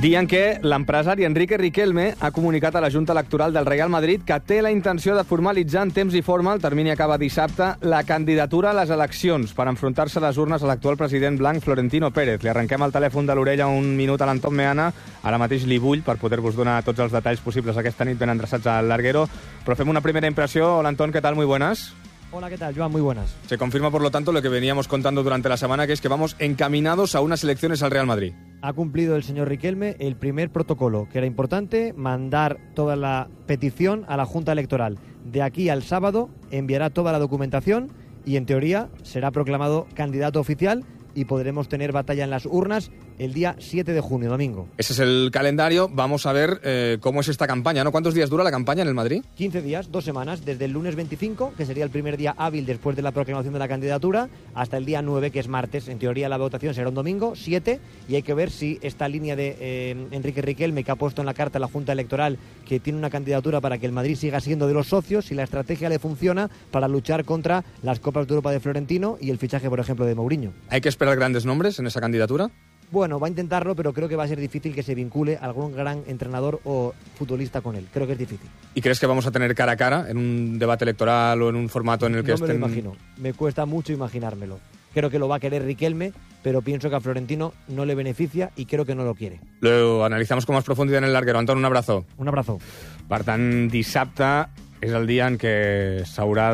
Dia en què l'empresari Enrique Riquelme ha comunicat a la Junta Electoral del Real Madrid que té la intenció de formalitzar en temps i forma, el termini acaba dissabte, la candidatura a les eleccions per enfrontar-se a les urnes a l'actual president blanc Florentino Pérez. Li arrenquem el telèfon de l'orella un minut a l'Anton Meana. Ara mateix li vull per poder-vos donar tots els detalls possibles aquesta nit ben endreçats al larguero. Però fem una primera impressió. Hola, Anton, ¿qué tal? Muy buenas. Hola, ¿qué tal, Joan? Muy buenas. Se confirma, por lo tanto, lo que veníamos contando durante la semana, que es que vamos encaminados a unas elecciones al Real Madrid. Ha cumplido el señor Riquelme el primer protocolo, que era importante, mandar toda la petición a la Junta Electoral. De aquí al sábado enviará toda la documentación y, en teoría, será proclamado candidato oficial y podremos tener batalla en las urnas el día 7 de junio, domingo. Ese es el calendario. Vamos a ver cómo es esta campaña, ¿no? ¿Cuántos días dura la campaña en el Madrid? 15 días, 2 semanas, desde el lunes 25, que sería el primer día hábil después de la proclamación de la candidatura, hasta el día 9, que es martes. En teoría la votación será un domingo, 7, y hay que ver si esta línea de Enrique Riquelme, que ha puesto en la carta a la Junta Electoral que tiene una candidatura para que el Madrid siga siendo de los socios, si la estrategia le funciona para luchar contra las Copas de Europa de Florentino y el fichaje, por ejemplo, de Mourinho. ¿Hay que esperar grandes nombres en esa candidatura? Bueno, va a intentarlo, pero creo que va a ser difícil que se vincule algún gran entrenador o futbolista con él. Creo que es difícil. ¿Y crees que vamos a tener cara a cara en un debate electoral o en un formato en el que No me lo imagino. Me cuesta mucho imaginármelo. Creo que lo va a querer Riquelme, pero pienso que a Florentino no le beneficia y creo que no lo quiere. Lo analizamos con más profundidad en el larguero. Anton, un abrazo. Un abrazo. Per tant, dissabte és el dia en què s'haurà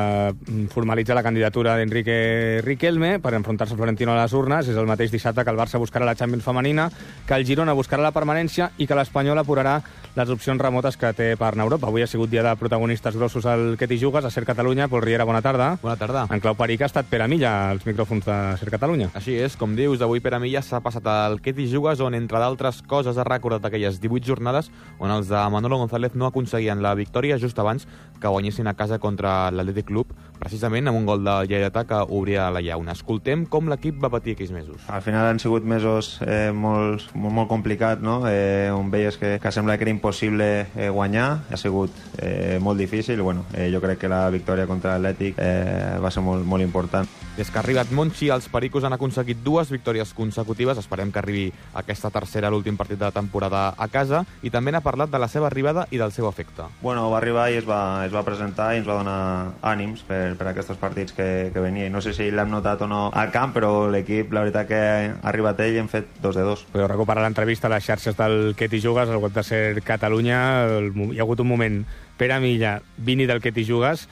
de formalitzar la candidatura d'Enrique Riquelme per enfrontar-se a Florentino a les urnes. És el mateix dissabte que el Barça buscarà la Champions femenina, que el Girona buscarà la permanència i que l'Espanyol apurarà les opcions remotes que té per anar a Europa. Avui ha sigut dia de protagonistes grossos al Què t'hi jugues, a Ser Catalunya. Pol Riera, bona tarda. Bona tarda. En clau perica ha estat Pere Milla als micròfons de Ser Catalunya. Així és, com dius, avui Pere Milla s'ha passat al Què t'hi jugues, on, entre d'altres coses, ha recordat aquelles 18 jornades on els de Manolo González no aconseguien la victòria just abans que guanyessin a casa contra l'Atlètic Club, precisament amb un gol de Lleidatà que obria la llauna. Escoltem com l'equip va patir aquells mesos. Al final han sigut mesos molt complicats, no? On veies que sembla que era impossible guanyar. Ha sigut molt difícil. Bueno, jo crec que la victòria contra l'Atlètic va ser molt important. Des que ha arribat Monchi, els pericos han aconseguit 2 victòries consecutives. Esperem que arribi aquesta tercera, l'últim partit de temporada a casa, i també n'ha parlat de la seva arribada i del seu efecte. Bueno, va arribar i es va presentar i ens va donar ànims per aquests partits que venia. I no sé si l'hem notat o no al camp, però l'equip, la veritat que ha arribat ell i hem fet 2 de 2. Podeu recuperar l'entrevista a les xarxes del Què t'hi jugues, al web de Ser Catalunya. Hi ha hagut un moment, Pere Milla, Vini del Què t'hi jugues.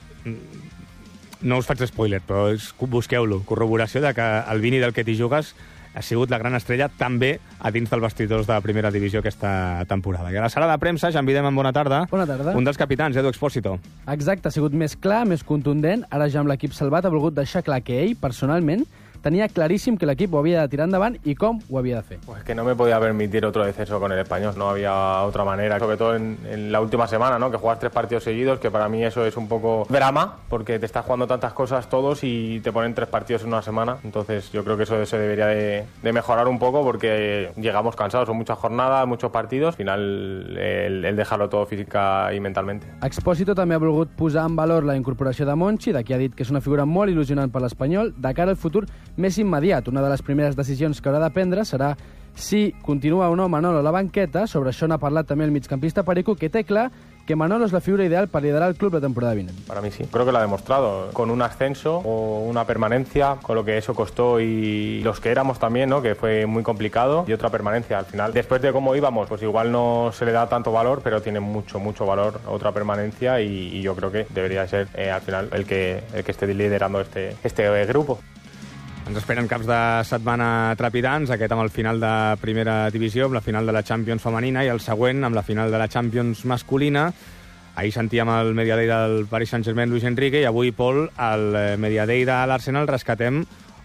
No us faig spoiler, però busqueu-lo. Corroboració de que el Vini del Què t'hi jugues ha sigut la gran estrella també a dins dels vestidors de primera divisió aquesta temporada. I a la sala de premsa, Jean Videm, bona tarda. Bona tarda. Un dels capitans, Edu Expósito. Exacte, ha sigut més clar, més contundent. Ara ja amb l'equip salvat ha volgut deixar clar que ell, personalment, tenia clarísimo que el equipo había de tirar andaban y cómo lo había de hacer. Pues que no me podía permitir otro descenso con el Español, no había otra manera, sobre todo en la última semana, ¿no? Que juegas 3 partidos seguidos, que para mí eso es un poco drama, porque te estás jugando tantas cosas todos y te ponen 3 partidos en una semana, entonces yo creo que eso se debería de mejorar un poco, porque llegamos cansados, son muchas jornadas, muchos partidos, al final el dejarlo todo física y mentalmente. Expósito també ha volgut posar en valor la incorporació de Monchi, de qui ha dit que és una figura molt il·lusionant per l'Espanyol, de cara al futur més immediat. Una de les primeres decisions que haurà de prendre serà si continua o no Manolo a la banqueta. Sobre això n'ha parlat també el migcampista Perico, que té clar que Manolo es la figura ideal para liderar el club la temporada vinent. Para mí sí, creo que lo ha demostrado, con un ascenso o una permanencia, con lo que eso costó y los que éramos también, ¿no? Que fue muy complicado, y otra permanencia al final. Después de cómo íbamos, pues igual no se le da tanto valor, pero tiene mucho valor otra permanencia, y yo creo que debería ser al final el que esté liderando este grupo. Ens esperen caps de setmana trepidants, aquest amb el final de primera divisió, amb la final de la Champions femenina, i el següent amb la final de la Champions masculina. Ahir sentíem el Mediadei del Paris Saint-Germain, Luis Enrique, i avui, Pol, al Mediadei de l'Arsenal rescatem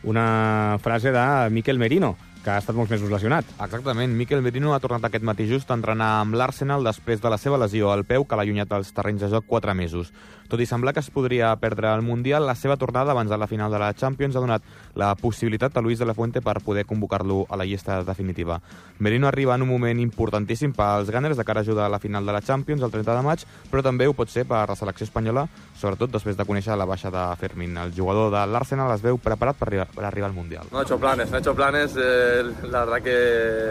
una frase de Mikel Merino, que ha estat molts mesos lesionat. Exactament. Mikel Merino ha tornat aquest matí just a entrenar amb l'Arsenal després de la seva lesió al peu, que l'ha allunyat dels terrenys de joc 4 mesos. Tot i semblar que es podria perdre el Mundial, la seva tornada abans de la final de la Champions ha donat la possibilitat a Luis de la Fuente per poder convocar-lo a la llista definitiva. Merino arriba en un moment importantíssim pels Gunners de cara a ajudar a la final de la Champions el 30 de maig, però també ho pot ser per la selecció espanyola, sobretot després de conèixer la baixa de Fermín. El jugador de l'Arsenal es veu preparat per arribar al Mundial. No he hecho planes. La verdad que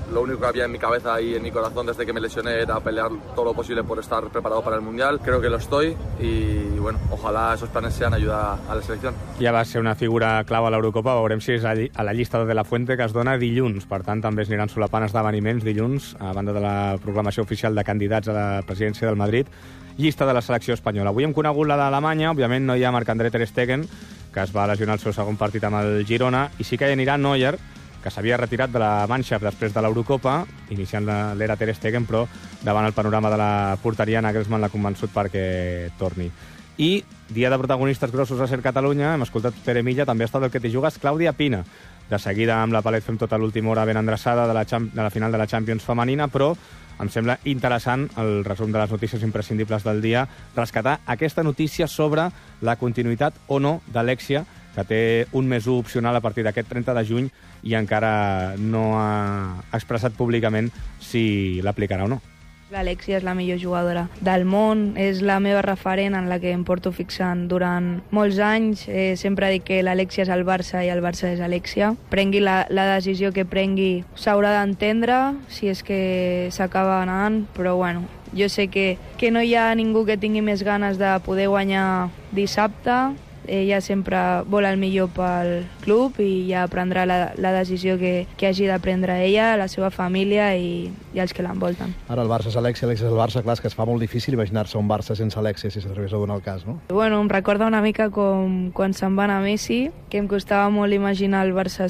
lo único que había en mi cabeza y en mi corazón desde que me lesioné era pelear todo lo posible por estar preparado para el Mundial. Creo que lo estoy y bueno, ojalá esos planes sean ayuda a la selección. Ja va ser una figura clau a l'Eurocopa, veurem si és a la llista de la Fuente que es dona dilluns, per tant també es aniran solapant esdeveniments dilluns, a banda de la proclamació oficial de candidats a la presidència del Madrid, llista de la selecció espanyola. Avui hem conegut la d'Alemanya, òbviament no hi ha Marc-André Ter Stegen, que es va lesionar el seu segon partit amb el Girona, i sí que hi anirà Neuer, que s'havia retirat de la Mannschaft després de l'Eurocopa, iniciant l'era Ter Stegen, però davant el panorama de la porteria Nagelsmann l'ha convençut perquè torni. I dia de protagonistes grossos a Ser Catalunya, hem escoltat Pere Milla, també ha estat el que t'hi jugues Clàudia Pina. De seguida amb la Palet fem tota l'última hora ben endreçada de la final de la Champions femenina, però em sembla interessant el resum de les notícies imprescindibles del dia, rescatar aquesta notícia sobre la continuïtat o no d'Alexia, que té un mes 1 opcional a partir d'aquest 30 de juny i encara no ha expressat públicament si l'aplicarà o no. L'Alexia és la millor jugadora del món, és la meva referent en la que em porto fixant durant molts anys. Sempre dic que l'Alexia és el Barça i el Barça és Alexia. Prengui la decisió que prengui, s'haurà d'entendre si és que s'acaba anant, però bueno, jo sé que no hi ha ningú que tingui més ganes de poder guanyar dissabte. Ella sempre vol el millor pel club i ja prendrà la decisió que hagi de prendre ella, la seva família i els que l'envolten. Ara el Barça és Alexia, Alexia és el Barça, clar, és que es fa molt difícil imaginar-se un Barça sense Alexia si s'atrevés a donar el cas, no? Bueno, em recorda una mica com quan se'n va anar Messi, que em costava molt imaginar el Barça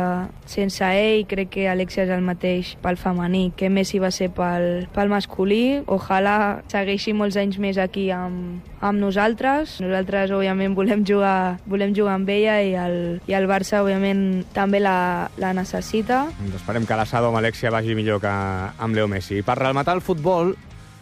sense ell. Crec que Alexia és el mateix pel femení, que Messi va ser pel masculí. Ojalà segueixi molts anys més aquí amb nosaltres. Nosaltres, òbviament, volem jugar amb ella i el Barça, òbviament, també la necessita. Esperem que l'assado amb Alexia vagi millor que amb Leo Messi. Per rematar el futbol,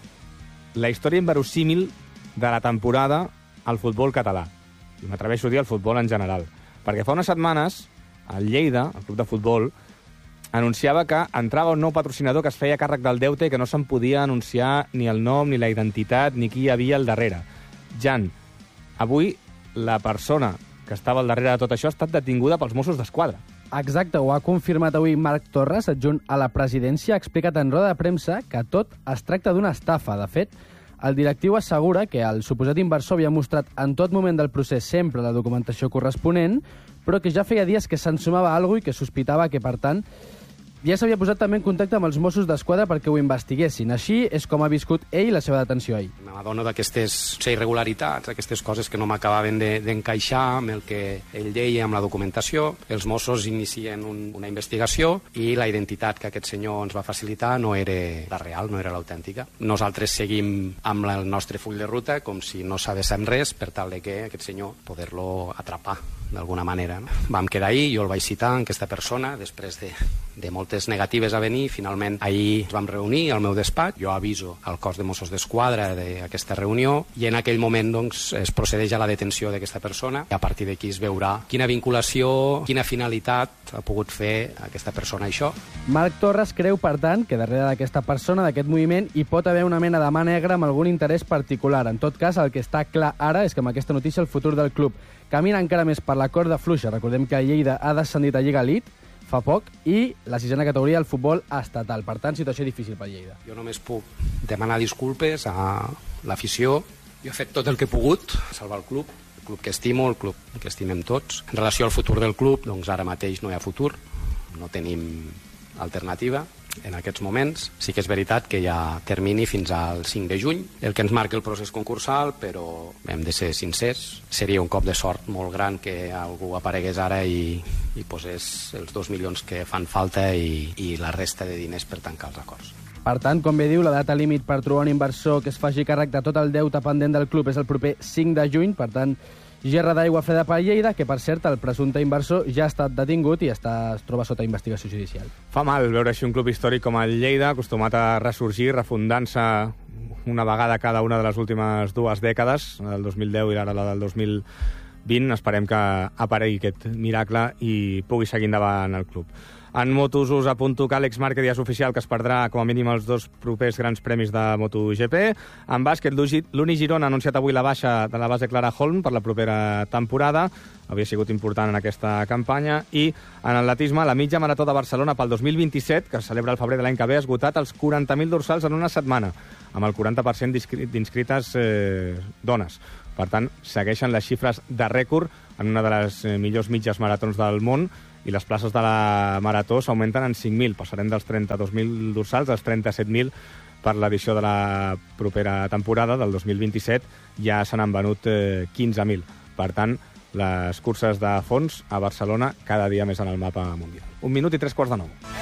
la història inverosímil de la temporada al futbol català. I m'atreveixo a dir el futbol en general. Perquè fa unes setmanes, el Lleida, el club de futbol, anunciava que entrava un nou patrocinador que es feia càrrec del deute i que no se'n podia anunciar ni el nom, ni la identitat, ni qui hi havia al darrere. Jan, avui la persona que estava al darrere de tot això ha estat detinguda pels Mossos d'Esquadra. Exacte, ho ha confirmat avui Marc Torres, adjunt a la presidència, ha explicat en roda de premsa que tot es tracta d'una estafa. De fet, el directiu assegura que el suposat inversor havia mostrat en tot moment del procés sempre la documentació corresponent, però que ja feia dies que s'ensumava alguna cosa i que sospitava que, per tant, ja s'havia posat també en contacte amb els Mossos d'Esquadra perquè ho investiguessin. Així és com ha viscut ell la seva detenció ahir. M'adono d'aquestes irregularitats, aquestes coses que no m'acabaven d'encaixar amb el que ell deia, amb la documentació. Els Mossos inicien una investigació i la identitat que aquest senyor ens va facilitar no era la real, no era l'autèntica. Nosaltres seguim amb el nostre full de ruta com si no sabéssim res per tal de que aquest senyor poder-lo atrapar d'alguna manera. No? Vam quedar ahir, jo el vaig citar, aquesta persona, després de moltes negatives a venir. Finalment, ahir ens vam reunir al meu despatx, jo aviso al cos de Mossos d'Esquadra d'aquesta reunió i en aquell moment doncs, es procedeix a la detenció d'aquesta persona i a partir d'aquí es veurà quina vinculació, quina finalitat ha pogut fer aquesta persona això. Marc Torres creu, per tant, que darrere d'aquesta persona, d'aquest moviment, hi pot haver una mena de mà negra amb algun interès particular. En tot cas, el que està clar ara és que amb aquesta notícia el futur del club camina encara més per la corda fluixa. Recordem que el Lleida ha descendit a Lliga Elite fa poc i la sisena categoria del futbol estatal. Per tant, situació difícil per Lleida. Jo només puc demanar disculpes a l'afició. Jo he fet tot el que he pogut salvar el club que estimo, el club que estimem tots. En relació al futur del club, doncs ara mateix no hi ha futur, no tenim alternativa en aquests moments. Sí que és veritat que hi ha termini fins al 5 de juny, el que ens marca el procés concursal, però hem de ser sincers. Seria un cop de sort molt gran que algú aparegués ara i posés els 2 milions que fan falta i la resta de diners per tancar els acords. Per tant, com bé diu, la data límit per trobar un inversor que es faci càrrec de tot el deute pendent del club és el proper 5 de juny. Per tant, gerra d'aigua freda per Lleida, que, per cert, el presumpte inversor ja ha estat detingut i es troba sota investigació judicial. Fa mal veure així un club històric com el Lleida, acostumat a ressorgir, refundant-se una vegada cada una de les últimes 2 dècades, la del 2010 i ara la del 2020. Esperem que aparegui aquest miracle i pugui seguir endavant el club. En motos us apunto que Àlex Márquez ja és oficial que es perdrà com a mínim els 2 propers grans premis de MotoGP. En bàsquet, l'Uni Girona ha anunciat avui la baixa de la base Clara Holm per la propera temporada. Havia sigut important en aquesta campanya. I en atletisme, la mitja marató de Barcelona pel 2027, que es celebra el febrer de l'any que ve, ha esgotat els 40.000 dorsals en una setmana, amb el 40% d'inscrites dones. Per tant, segueixen les xifres de rècord en una de les millors mitges maratons del món, i les places de la marató s'augmenten en 5.000. Passarem dels 32.000 dorsals als 37.000 per l'edició de la propera temporada, del 2027. Ja se n'han venut 15.000. Per tant, les curses de fons a Barcelona cada dia més en el mapa mundial. 1 minut i 3 quarts de 9.